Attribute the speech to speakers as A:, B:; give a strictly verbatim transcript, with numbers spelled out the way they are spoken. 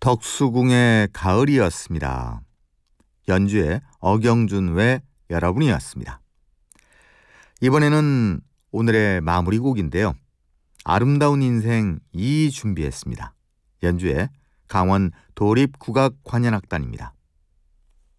A: 덕수궁의 가을이었습니다. 연주의 어경준 외 여러분이었습니다. 이번에는 오늘의 마무리곡인데요. 아름다운 인생 이 준비했습니다. 연주의 강원 도립국악관현악단입니다.